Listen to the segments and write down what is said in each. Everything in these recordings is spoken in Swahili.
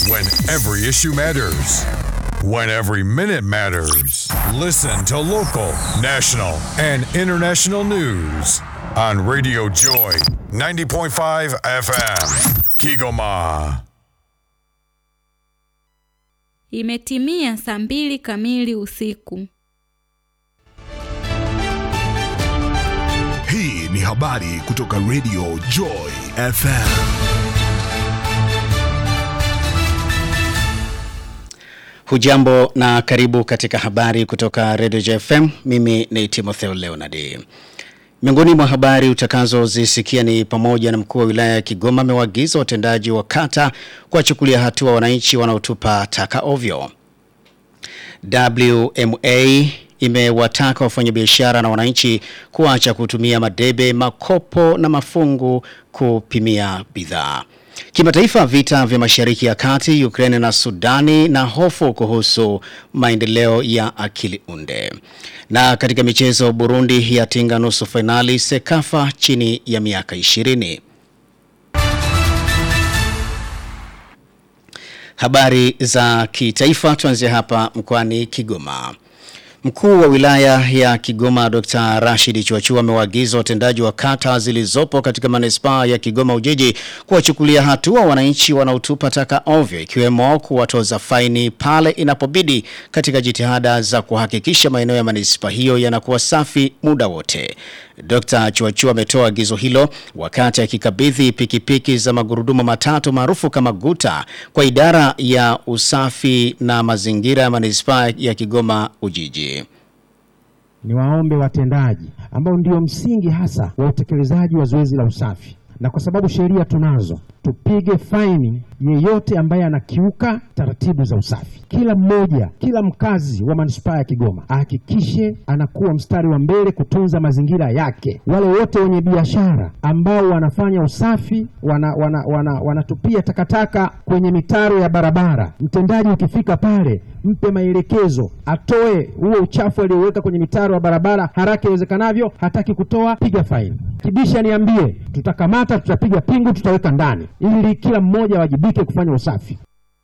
When every issue matters. When every minute matters. Listen to local, national, and international news on Radio Joy 90.5 FM. Kigoma. Imetimia saa 2 kamili usiku. Hii ni habari kutoka Radio Joy FM. Hujambo na karibu katika habari kutoka Radio Joy FM. Mimi ni Timotheo Leonard. Miongoni mwa habari utakazozisikia ni pamoja na mkuu wa wilaya ya Kigoma amewaagiza watendaji wa kata kuwachukulia hatua wananchi wanaotupa taka ovyo. WMA imewataka wafanyabiashara na wananchi kuacha kutumia madebe, makopo na mafungu kupimia bidhaa. Kimataifa, vita vya Mashariki ya Kati, Ukraine na Sudani na hofu kuhusu maendeleo ya akili unde. Na katika michezo, Burundi yatinga nusu finali Sekafa chini ya miaka 20. Habari za kitaifa, tuanzie hapa mkoani Kigoma. Mkuu wa wilaya ya Kigoma Dr. Rashid Chuachua amewaagiza watendaji wa kata zilizopo katika manispaa ya Kigoma Ujiji kuwachukulia hatua wananchi wanaotupa taka ovyo, ikiwemo kuwatoza faini pale inapobidi katika jitihada za kuhakikisha maeneo ya manispaa hiyo yanakuwa safi muda wote. Dr. Chuachua ametoa agizo hilo wakati akikabidhi pikipiki za magurudumu matatu maarufu kama guta kwa idara ya usafi na mazingira ya manispaa ya Kigoma Ujiji. Ni waombe watendaji ambao ndio msingi hasa wa utekelezaji wa zoezi la usafi, na kwa sababu sheria tunazo, tupige faini yeyote ambaye anakiuka taratibu za usafi. Kila mmoja, kila mkazi wa manispaa ya Kigoma ahakikishe anakuwa mstari wa mbele kutunza mazingira yake. Wale wote wenye biashara ambao wanafanya usafi, wanatupia takataka kwenye mitaro ya barabara, mtendaji ukifika pale mpe maelekezo, atoe huo uchafu alioweka kwenye mitaro ya barabara haraka iwezekanavyo. Hataki kutoa, piga faini. Kibisha niambie, tutakamata, tutapiga pingu, tutaweka ndani, ili kila mmoja wajibike kufanya usafi.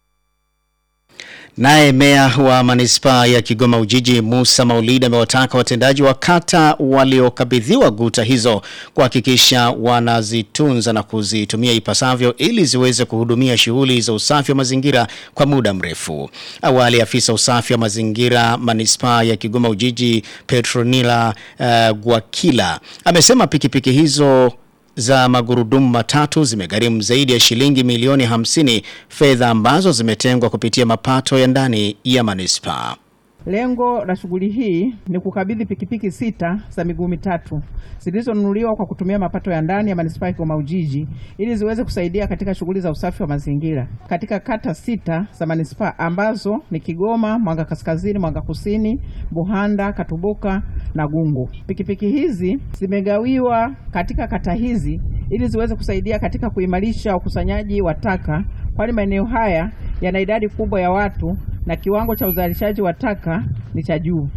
Naye meya wa manispaa ya Kigoma Ujiji Musa Maulid amewataka watendaji wa kata waliokabidhiwa guta hizo kuhakikisha wanazitunza na kuzitumia ipasavyo ili ziweze kuhudumia shughuli za usafi wa mazingira kwa muda mrefu. Awali afisa usafi wa mazingira manispaa ya Kigoma Ujiji Petronila Gwakila amesema pikipiki hizo za magurudumu matatu zimegharimu zaidi ya shilingi milioni 50, fedha ambazo zimetengwa kupitia mapato ya ndani ya manispaa. Lengo la shughuli hii ni kukabidhi pikipiki 6 za miguu mitatu zilizonunuliwa kwa kutumia mapato ya ndani ya manispaa ya Kigoma Ujiji ili ziweze kusaidia katika shughuli za usafi wa mazingira katika kata 6 za manispaa ambazo ni Kigoma, Mwanga Kaskazini, Mwanga Kusini, Buhanda, Katubuka na Gungu. Pikipiki hizi zimegawiwa katika kata hizi ili ziweze kusaidia katika kuimarisha ukusanyaji wa taka, kwani maeneo haya yana idadi kubwa ya watu na kiwango cha uzalishaji wa taka ni cha juu.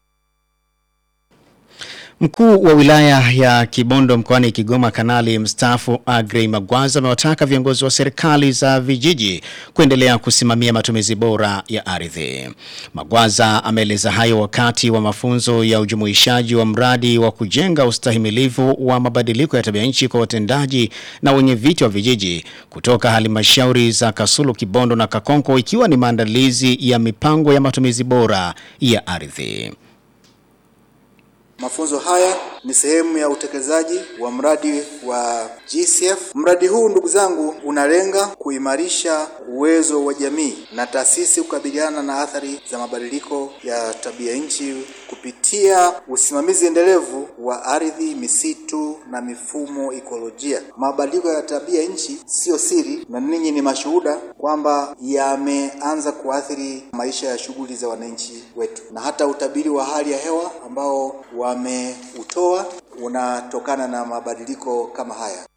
Mkuu wa wilaya ya Kibondo mkoani Kigoma Kanali mstaafu Agrey Magwaza amewataka viongozi wa serikali za vijiji kuendelea kusimamia matumizi bora ya ardhi. Magwaza ameeleza hayo wakati wa mafunzo ya ujumuishaji wa mradi wa kujenga ustahimilivu wa mabadiliko ya tabia nchi kwa watendaji na wenye viti wa vijiji kutoka halmashauri za Kasulu, Kibondo na Kakonko, ikiwa ni maandalizi ya mipango ya matumizi bora ya ardhi. Mafunzo haya ni sehemu ya utekelezaji wa mradi wa GCF. Mradi huu, ndugu zangu, unalenga kuimarisha uwezo wa jamii na taasisi kukabiliana na athari za mabadiliko ya tabia nchi kupitia usimamizi endelevu wa ardhi, misitu na mifumo ekolojia. Mabadiliko ya tabia nchi sio siri na ninyi ni mashuhuda kwamba yameanza kuathiri maisha ya shughuli za wananchi wetu, na hata utabiri wa hali ya hewa ambao wameutoa unatokana na mabadiliko kama haya.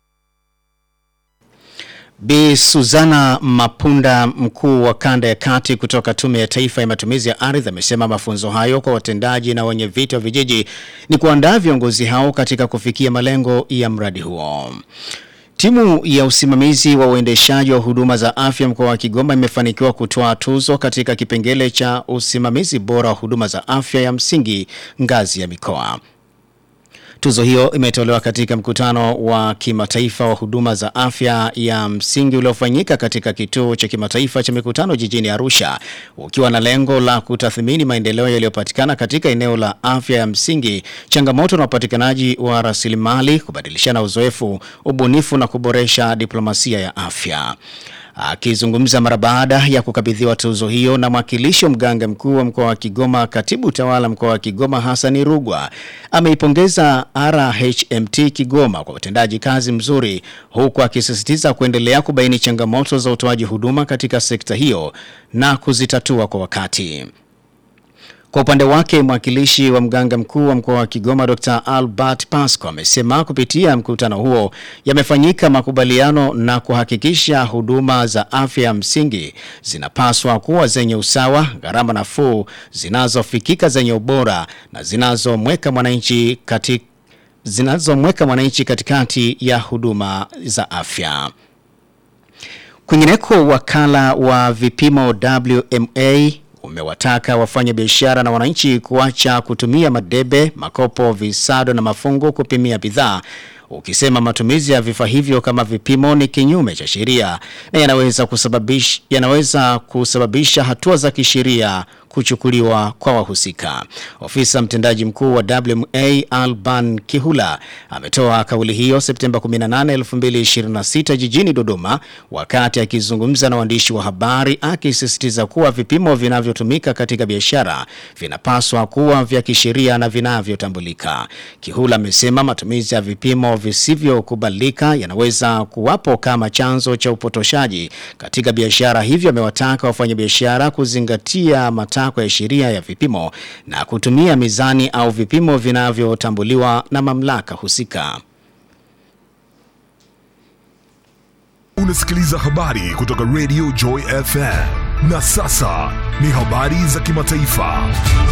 Bi Suzana Mapunda, mkuu wa kanda ya kati kutoka Tume ya Taifa ya Matumizi ya Ardhi, amesema mafunzo hayo kwa watendaji na wenye viti wa vijiji ni kuandaa viongozi hao katika kufikia malengo ya mradi huo. Timu ya usimamizi wa uendeshaji wa huduma za afya mkoa wa Kigoma imefanikiwa kutoa tuzo katika kipengele cha usimamizi bora wa huduma za afya ya msingi ngazi ya mikoa. Tuzo hiyo imetolewa katika mkutano wa kimataifa wa huduma za afya ya msingi uliofanyika katika kituo cha kimataifa cha mikutano jijini Arusha, ukiwa na lengo la kutathmini maendeleo yaliyopatikana katika eneo la afya ya msingi, changamoto na upatikanaji wa rasilimali, kubadilishana uzoefu, ubunifu na kuboresha diplomasia ya afya. Akizungumza mara baada ya kukabidhiwa tuzo hiyo na mwakilishi wa mganga mkuu wa mkoa wa Kigoma, katibu tawala mkoa wa Kigoma Hassan Rugwa ameipongeza RHMT Kigoma kwa utendaji kazi mzuri, huku akisisitiza kuendelea kubaini changamoto za utoaji huduma katika sekta hiyo na kuzitatua kwa wakati. Kwa upande wake, mwakilishi wa mganga mkuu wa mkoa wa Kigoma Dr. Albert Pasco amesema kupitia mkutano huo yamefanyika makubaliano na kuhakikisha huduma za afya ya msingi zinapaswa kuwa zenye usawa, gharama nafuu, zinazofikika, zenye ubora na zinazomweka mwananchi katikati ya huduma za afya. Kwingineko, wakala wa vipimo WMA umewataka wafanya biashara na wananchi kuacha kutumia madebe, makopo, visado na mafungu kupimia bidhaa, ukisema matumizi ya vifaa hivyo kama vipimo ni kinyume cha sheria na yanaweza kusababisha hatua za kisheria kuchukuliwa kwa wahusika. Ofisa mtendaji mkuu wa WMA Alban Kihula ametoa kauli hiyo Septemba 18, 2026 jijini Dodoma wakati akizungumza na waandishi wa habari, akisisitiza kuwa vipimo vinavyotumika katika biashara vinapaswa kuwa vya kisheria na vinavyotambulika. Kihula amesema matumizi ya vipimo visivyokubalika yanaweza kuwapo kama chanzo cha upotoshaji katika biashara, hivyo amewataka wafanyabiashara kuzingatia matakwa ya sheria ya vipimo na kutumia mizani au vipimo vinavyotambuliwa na mamlaka husika. Unasikiliza habari kutoka Radio Joy FM. Na sasa ni habari za kimataifa.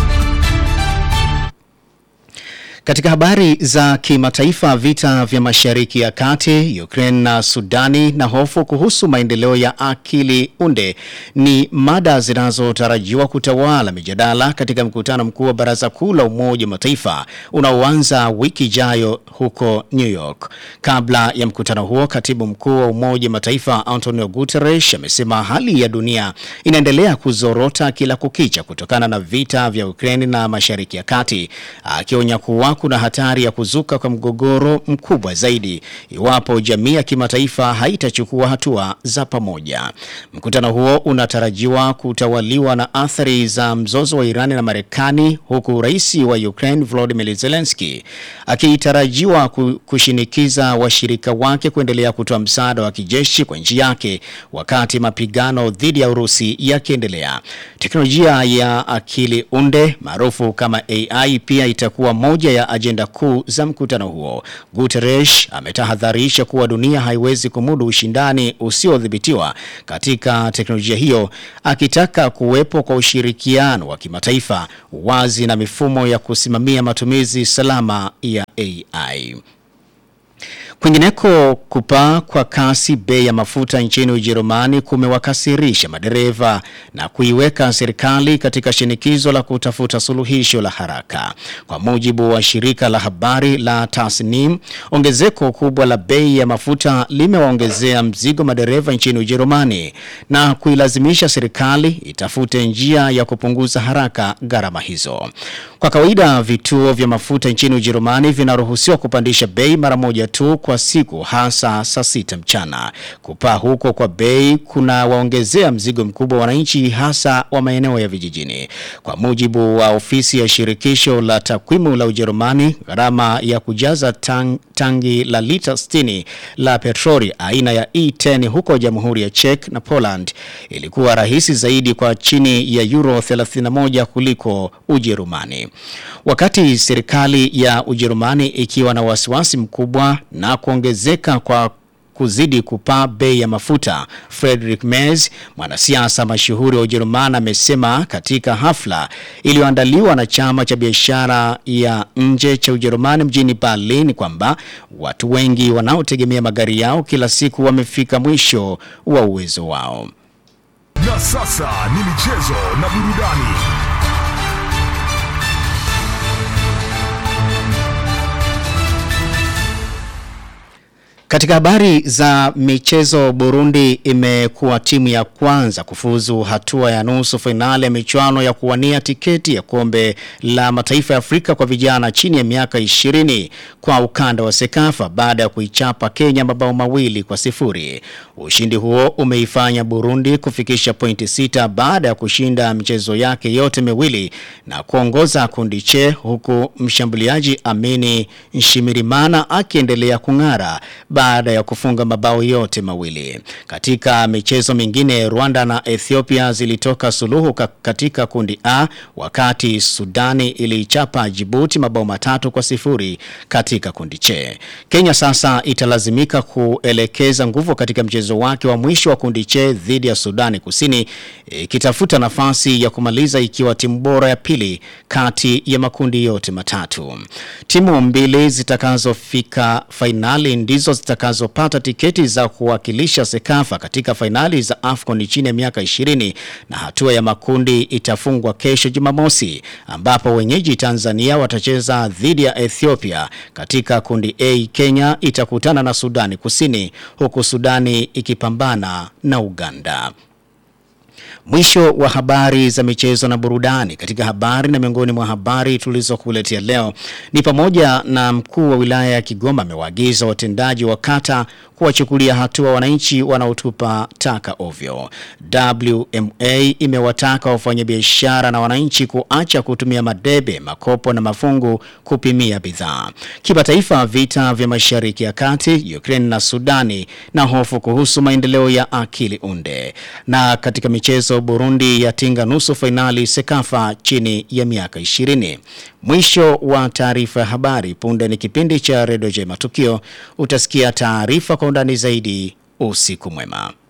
Katika habari za kimataifa, vita vya Mashariki ya Kati, Ukraine na Sudani na hofu kuhusu maendeleo ya akili unde ni mada zinazotarajiwa kutawala mijadala katika mkutano mkuu wa Baraza Kuu la Umoja wa Mataifa unaoanza wiki ijayo huko New York. Kabla ya mkutano huo, katibu mkuu wa Umoja wa Mataifa Antonio Guterres amesema hali ya dunia inaendelea kuzorota kila kukicha kutokana na vita vya Ukraine na Mashariki ya Kati, akionya kuwa kuna hatari ya kuzuka kwa mgogoro mkubwa zaidi iwapo jamii ya kimataifa haitachukua hatua za pamoja. Mkutano huo unatarajiwa kutawaliwa na athari za mzozo wa Iran na Marekani, huku rais wa Ukraine Volodymyr Zelensky akitarajiwa kushinikiza washirika wake kuendelea kutoa msaada wa kijeshi kwa nchi yake wakati mapigano dhidi ya Urusi yakiendelea. Teknolojia ya akili unde maarufu kama AI pia itakuwa moja ya ajenda kuu za mkutano huo. Guterres ametahadharisha kuwa dunia haiwezi kumudu ushindani usiodhibitiwa katika teknolojia hiyo, akitaka kuwepo kwa ushirikiano wa kimataifa, wazi na mifumo ya kusimamia matumizi salama ya AI. Kwingineko, kupaa kwa kasi bei ya mafuta nchini Ujerumani kumewakasirisha madereva na kuiweka serikali katika shinikizo la kutafuta suluhisho la haraka. Kwa mujibu wa shirika la habari la Tasnim, ongezeko kubwa la bei ya mafuta limewaongezea mzigo madereva nchini Ujerumani na kuilazimisha serikali itafute njia ya kupunguza haraka gharama hizo. Kwa kawaida, vituo vya mafuta nchini Ujerumani vinaruhusiwa kupandisha bei mara moja tu kwa siku, hasa saa 6 mchana. Kupaa huko kwa bei kuna waongezea mzigo mkubwa wananchi, hasa wa maeneo ya vijijini. Kwa mujibu wa ofisi ya shirikisho la takwimu la Ujerumani, gharama ya kujaza tangi la lita 60 la petroli aina ya E10 huko Jamhuri ya Czech na Poland ilikuwa rahisi zaidi kwa chini ya euro 31 kuliko Ujerumani. Wakati serikali ya Ujerumani ikiwa na wasiwasi mkubwa na kuongezeka kwa kuzidi kupaa bei ya mafuta. Friedrich Merz, mwanasiasa mashuhuri wa Ujerumani, amesema katika hafla iliyoandaliwa na chama cha biashara ya nje cha Ujerumani mjini Berlin kwamba watu wengi wanaotegemea magari yao kila siku wamefika mwisho wa uwezo wao. Na sasa ni michezo na burudani. Katika habari za michezo, Burundi imekuwa timu ya kwanza kufuzu hatua ya nusu finali ya michuano ya kuwania tiketi ya kombe la mataifa ya Afrika kwa vijana chini ya miaka 20 kwa ukanda wa Sekafa baada ya kuichapa Kenya mabao 2-0. Ushindi huo umeifanya Burundi kufikisha pointi 6 baada ya kushinda michezo yake yote miwili na kuongoza kundi C, huku mshambuliaji Amini Nshimirimana akiendelea kung'ara baada ya kufunga mabao yote mawili. Katika michezo mingine, Rwanda na Ethiopia zilitoka suluhu katika kundi A, wakati Sudani ilichapa Djibouti mabao 3-0 katika kundi C. Kenya sasa italazimika kuelekeza nguvu katika mchezo wake wa mwisho wa kundi C dhidi ya Sudani Kusini, ikitafuta nafasi ya kumaliza ikiwa timu bora ya pili kati ya makundi yote matatu. Timu mbili zitakazofika finali ndizo zitakazopata tiketi za kuwakilisha Sekafa katika finali za AFCON chini ya miaka 20, na hatua ya makundi itafungwa kesho Jumamosi, ambapo wenyeji Tanzania watacheza dhidi ya Ethiopia. Katika kundi A, Kenya itakutana na Sudani Kusini, huku Sudani ikipambana na Uganda. Mwisho wa habari za michezo na burudani. Katika habari na miongoni mwa habari tulizokuletea leo ni pamoja na mkuu wa wilaya ya Kigoma amewaagiza watendaji wa kata kuwachukulia hatua wananchi wanaotupa taka ovyo. WMA imewataka wafanyabiashara na wananchi kuacha kutumia madebe, makopo na mafungu kupimia bidhaa. Kimataifa, vita vya Mashariki ya Kati, Ukraine na Sudani na hofu kuhusu maendeleo ya akili unde. Na katika michezo, Burundi yatinga nusu finali Sekafa chini ya miaka 20. Mwisho wa taarifa ya habari. Punde ni kipindi cha Radio J Matukio. Utasikia taarifa kwa undani zaidi. Usiku mwema.